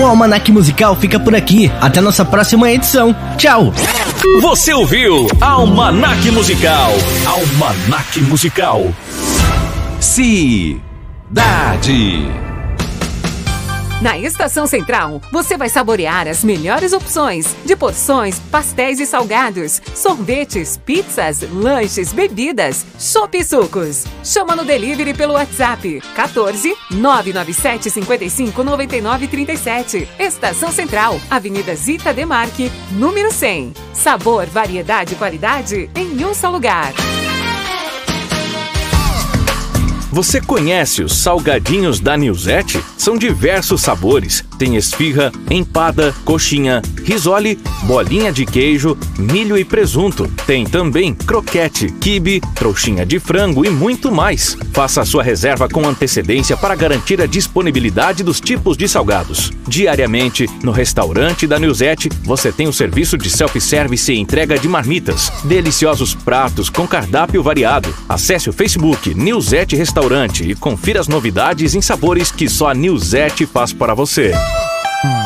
O Almanac Musical fica por aqui. Até nossa próxima edição. Tchau! Você ouviu Almanac Musical. Almanac Musical. Cidade. Na Estação Central, você vai saborear as melhores opções de porções, pastéis e salgados, sorvetes, pizzas, lanches, bebidas, chopp e sucos. Chama no delivery pelo WhatsApp 14 997 55 99 37. Estação Central, Avenida Zita Demarque, número 100. Sabor, variedade e qualidade em um só lugar. Você conhece os salgadinhos da Nilzete? São diversos sabores. Tem esfirra, empada, coxinha, risole, bolinha de queijo, milho e presunto. Tem também croquete, quibe, trouxinha de frango e muito mais. Faça a sua reserva com antecedência para garantir a disponibilidade dos tipos de salgados. Diariamente, no restaurante da Nilzete, você tem o serviço de self-service e entrega de marmitas. Deliciosos pratos com cardápio variado. Acesse o Facebook Nilzete Restaurante e confira as novidades em sabores que só a Nilzete faz para você.